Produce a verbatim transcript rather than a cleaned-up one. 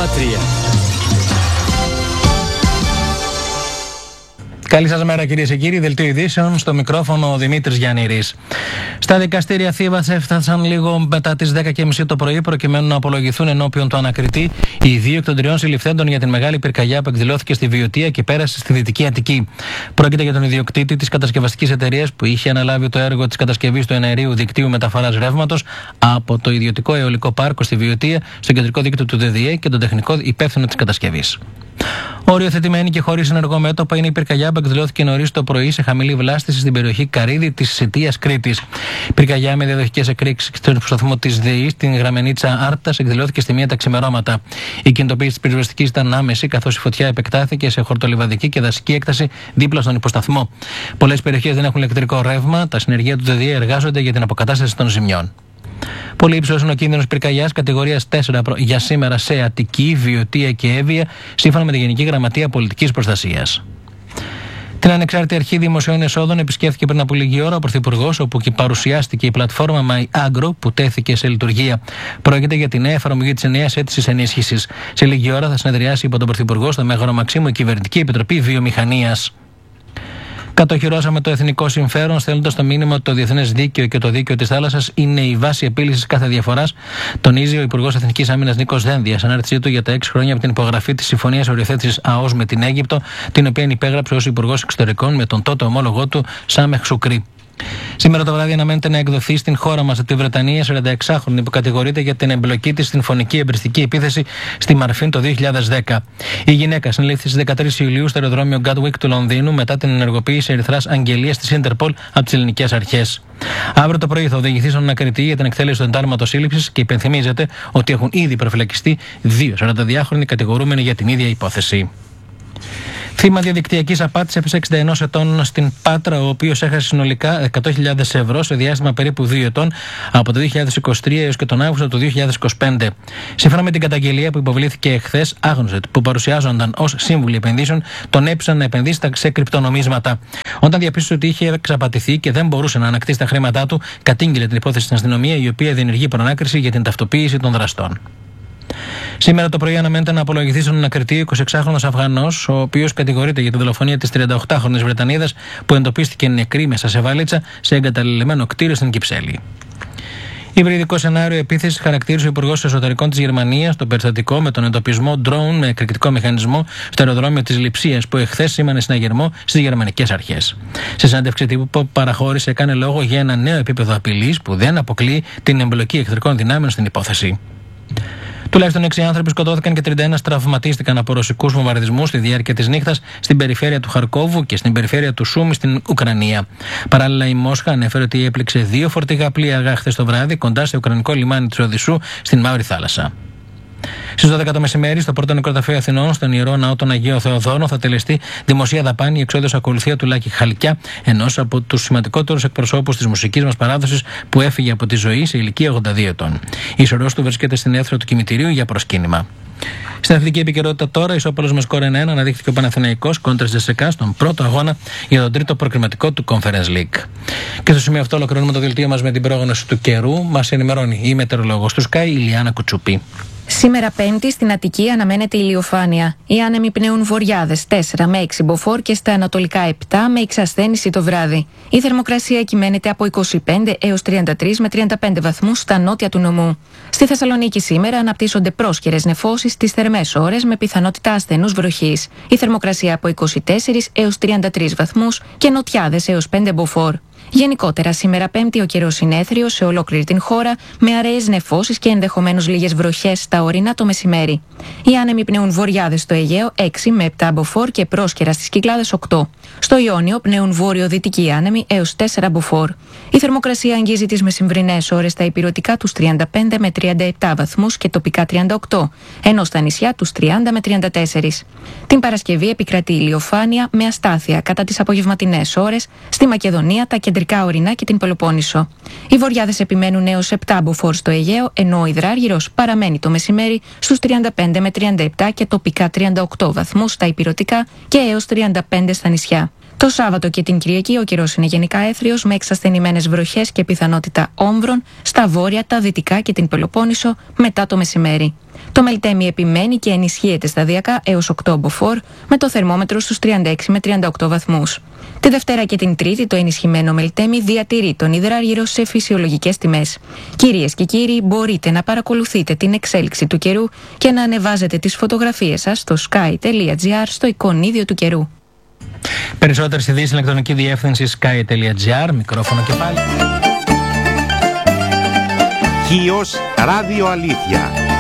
κόμμα τρία. Καλή σας μέρα, κυρίες και κύριοι. Δελτίο ειδήσεων, στο μικρόφωνο ο Δημήτρης Γιαννήρης. Στα δικαστήρια Θήβας έφτασαν λίγο μετά τις δέκα και μισή το πρωί προκειμένου να απολογηθούν ενώπιον του ανακριτή οι δύο εκ των τριών συλληφθέντων για την μεγάλη πυρκαγιά που εκδηλώθηκε στη Βιωτία και πέρασε στη Δυτική Αττική. Πρόκειται για τον ιδιοκτήτη της κατασκευαστικής εταιρείας που είχε αναλάβει το έργο της κατασκευής του εναερίου δικτύου μεταφοράς ρεύματος από το ιδιωτικό αιωλικό πάρκο στη Βιωτία στο κεντρικό δίκτυο του ΔΔΕ και τον τεχνικό υπεύθυνο της κατασκευής. Οριοθετημένη και χωρίς ενεργό μέτωπο είναι η πυρκαγιά που εκδηλώθηκε νωρίς το πρωί σε χαμηλή βλάστηση στην περιοχή Καρύδη της Σιτίας Κρήτης. Η πυρκαγιά με διαδοχικές εκρήξεις στον σταθμό της ΔΕΗ στην Γραμμενίτσα Άρτας εκδηλώθηκε στη μία τα ξημερώματα. Η κινητοποίηση της πυροσβεστικής ήταν άμεση, καθώς η φωτιά επεκτάθηκε σε χορτολιβαδική και δασική έκταση δίπλα στον υποσταθμό. Πολλές περιοχές δεν έχουν ηλεκτρικό ρεύμα. Τα συνεργεία του ΔΔΕ εργάζονται για την αποκατάσταση των ζημιών. Πολύ υψηλός είναι ο κίνδυνος πυρκαγιάς κατηγορίας τέσσερα για σήμερα σε Αττική, Βιωτία και Εύβοια, σύμφωνα με τη Γενική Γραμματεία Πολιτικής Προστασίας. Την Ανεξάρτητη Αρχή Δημοσίων Εσόδων επισκέφθηκε πριν από λίγη ώρα ο Πρωθυπουργός, όπου και παρουσιάστηκε η πλατφόρμα MyAgro που τέθηκε σε λειτουργία. Πρόκειται για τη νέα εφαρμογή της νέας αίτησης ενίσχυσης. Σε λίγη ώρα θα συνεδριάσει υπό τον Πρωθυπουργό στο Μέγαρο Μαξίμου η Κυβερνητική Επιτροπή Βιομηχανίας. Κατοχυρώσαμε το εθνικό συμφέρον, στέλνοντας το μήνυμα ότι το διεθνές δίκαιο και το δίκαιο της θάλασσας είναι η βάση επίλυσης κάθε διαφοράς, τονίζει ο Υπουργός Εθνικής Άμυνας Νίκος Δένδιας, σε ανάρτησή του για τα έξι χρόνια από την υπογραφή της Συμφωνίας Οριοθέτησης ΑΟΣ με την Αίγυπτο, την οποία υπέγραψε ως Υπουργός Εξωτερικών με τον τότε ομόλογό του Σάμεχ Σουκρί. Σήμερα το βράδυ αναμένεται να εκδοθεί στην χώρα μας τη Βρετανία σαρανταεξάχρονη που κατηγορείται για την εμπλοκή της στην φωνική εμπριστική επίθεση στη Μαρφίν το δύο χιλιάδες δέκα. Η γυναίκα συνελήφθη στις δεκατρείς Ιουλίου στο αεροδρόμιο Gatwick του Λονδίνου μετά την ενεργοποίηση ερυθράς αγγελίας της Ίντερπολ από τις ελληνικές αρχές. Αύριο το πρωί θα οδηγηθεί στον ανακριτή για την εκτέλεση του εντάλματος σύλληψης και υπενθυμίζεται ότι έχουν ήδη προφυλακιστεί δύο σαρανταδυάχρονοι κατηγορούμενοι για την ίδια υπόθεση. Θύμα διαδικτυακής απάτης έπεσε εξήντα ενός ετών στην Πάτρα, ο οποίος έχασε συνολικά εκατό χιλιάδες ευρώ σε διάστημα περίπου δύο ετών από το δύο χιλιάδες είκοσι τρία έως και τον Αύγουστο του δύο χιλιάδες είκοσι πέντε. Σύμφωνα με την καταγγελία που υποβλήθηκε εχθές, άγνωστοι που παρουσιάζονταν ως σύμβουλοι επενδύσεων τον έπεισαν να επενδύσει σε κρυπτονομίσματα. Όταν διαπίστωσε ότι είχε εξαπατηθεί και δεν μπορούσε να ανακτήσει τα χρήματά του, κατήγγειλε την υπόθεση στην αστυνομία, η οποία διενεργεί προανάκριση για την ταυτοποίηση των δραστών. Σήμερα το πρωί αναμένεται να απολογηθεί στον ανακριτή ο εικοσιεξάχρονος Αφγανός, ο οποίος κατηγορείται για τη δολοφονία της τριανταοκτάχρονης Βρετανίδας που εντοπίστηκε νεκρή μέσα σε βαλίτσα σε εγκαταλελειμμένο κτίριο στην Κυψέλη. Υβριδικό σενάριο επίθεση χαρακτήρισε ο Υπουργός Εσωτερικών της Γερμανίας το περιστατικό με τον εντοπισμό ντρόουν με εκρηκτικό μηχανισμό στο αεροδρόμιο της Λειψίας που εχθές σήμανε συναγερμό στις γερμανικές αρχές. Σε συνέντευξη τύπου που παραχώρησε, έκανε λόγο για ένα νέο επίπεδο απειλής που δεν αποκλείει την εμπλοκή εχθρικών δυνάμεων στην υπόθεση. Τουλάχιστον έξι άνθρωποι σκοτώθηκαν και τριάντα ένα τραυματίστηκαν από ρωσικούς βομβαρδισμούς στη διάρκεια της νύχτας στην περιφέρεια του Χαρκόβου και στην περιφέρεια του Σούμι στην Ουκρανία. Παράλληλα, η Μόσχα ανέφερε ότι έπληξε δύο φορτηγά πλοία χθες το βράδυ κοντά στο ουκρανικό λιμάνι της Οδυσσού στην Μαύρη Θάλασσα. Στις δώδεκα το μεσημέρι, στο πρώτο νεκροταφείο Αθηνών, στον ιερό ναό των Αγίων Θεοδόρων, θα τελεστεί δημοσία δαπάνη εξόδιος ακολουθία του Λάκη Χαλκιά, ενός από τους σημαντικότερους εκπροσώπους της μουσικής μας παράδοσης που έφυγε από τη ζωή σε ηλικία ογδόντα δύο ετών. Η σωρός του βρίσκεται στην αίθουσα του κημητηρίου για προσκύνημα. Στην αθλητική επικαιρότητα τώρα, ισόπαλος με σκορ ένα ένα αναδείχθηκε ο Παναθηναϊκός κόντρα στη ΣΕΚΑ στον πρώτο αγώνα για τον τρίτο προκριματικό του Conference League. Και στο σημείο αυτό ολοκληρώνουμε το δελτίο μας με την πρόγνωση του καιρού. Μας ενημερώνει η μετεωρολόγος του Sky, Ηλιάνα Κουτσουπή. Σήμερα Πέμπτη στην Αττική αναμένεται ηλιοφάνεια. Οι άνεμοι πνέουν βορειάδες τέσσερα με έξι μποφόρ και στα ανατολικά επτά με εξασθένηση το βράδυ. Η θερμοκρασία κυμαίνεται από είκοσι πέντε έως τριάντα τρεις με τριάντα πέντε βαθμούς στα νότια του νομού. Στη Θεσσαλονίκη σήμερα αναπτύσσονται πρόσκαιρες νεφώσεις στις θερμές ώρες με πιθανότητα ασθενούς βροχής. Η θερμοκρασία από είκοσι τέσσερα έως τριάντα τρεις βαθμούς και νοτιάδες έως πέντε μποφόρ. Γενικότερα, σήμερα Πέμπτη ο καιρός είναι έθριος σε ολόκληρη την χώρα, με αραιές νεφώσεις και ενδεχομένως λίγες βροχές στα ορεινά το μεσημέρι. Οι άνεμοι πνέουν βορειάδες στο Αιγαίο έξι με επτά μποφόρ και πρόσκαιρα στις Κυκλάδες οκτώ. Στο Ιόνιο πνέουν βόρειο-δυτικοί άνεμοι έως τέσσερα μποφόρ. Η θερμοκρασία αγγίζει τις μεσημβρινές ώρες στα ηπειρωτικά τους τριάντα πέντε με τριάντα επτά βαθμούς και τοπικά τριάντα οκτώ, ενώ στα νησιά τους τριάντα με τριάντα τέσσερα. Την Παρασκευή επικρατεί ηλιοφάνεια με αστάθεια κατά τις απογευματινές ώρες στη Μακεδονία, τα κεντρικά ορεινά και την Πελοπόννησο. Οι βορειάδες επιμένουν έως επτά μποφόρ στο Αιγαίο, ενώ ο υδράργυρος παραμένει το μεσημέρι στους τριάντα πέντε με τριάντα επτά και τοπικά τριάντα οκτώ βαθμούς στα ηπειρωτικά και έως τριάντα πέντε στα νησιά. Το Σάββατο και την Κυριακή ο καιρός είναι γενικά έθριος με εξασθενημένες βροχές και πιθανότητα όμβρων στα βόρεια, τα δυτικά και την Πελοπόννησο μετά το μεσημέρι. Το Μελτέμι επιμένει και ενισχύεται σταδιακά έως οκτώ μποφόρ με το θερμόμετρο στους τριάντα έξι με τριάντα οκτώ βαθμούς. Τη Δευτέρα και την Τρίτη το ενισχυμένο Μελτέμι διατηρεί τον υδράργυρο σε φυσιολογικές τιμές. Κυρίες και κύριοι, μπορείτε να παρακολουθείτε την εξέλιξη του καιρού και να ανεβάζετε τις φωτογραφίες σας στο sky τελεία gr στο εικονίδιο του καιρού. Περισσότερες ειδήσεις ηλεκτρονική διεύθυνση sky τελεία gr. Μικρόφωνο και πάλι. Χίος Ράδιο Αλήθεια.